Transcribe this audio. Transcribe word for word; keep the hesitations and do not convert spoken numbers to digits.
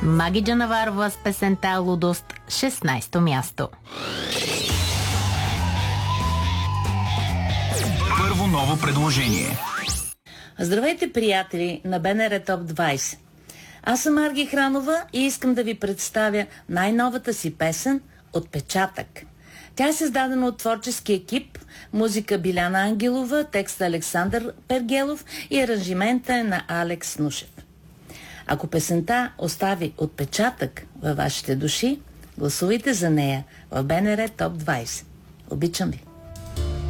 Маги Джанаварова с песента "Лудост", шестнайсето място. Първо ново предложение. Здравейте, приятели на БНР Топ двайсет. Аз съм Арги Хранова и искам да ви представя най-новата си песен "Отпечатък". Тя е създадена от творчески екип, музика Биляна Ангелова, текст Александър Пергелов и аранжимента е на Алекс Нушев. Ако песента остави отпечатък във вашите души, гласувайте за нея в БНР Топ двайсет. Обичам ви!